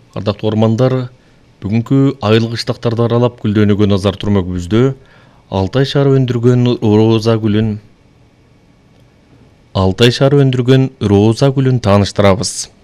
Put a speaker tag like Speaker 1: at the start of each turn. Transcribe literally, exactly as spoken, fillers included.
Speaker 1: Ардактуу ормандар, бүгүнкү айыл кыштактарды аралап гүлдөнүүгө назар турмөгүбүздө Алтай шаары өндүргөн роза гүлүн Алтай шаары өндүргөн роза гүлүн тааныштырабыз.